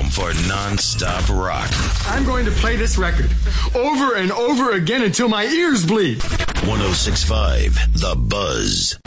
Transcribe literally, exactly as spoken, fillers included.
home for non-stop rock. I'm going to play this record over and over again until my ears bleed. one oh six point five The Buzz.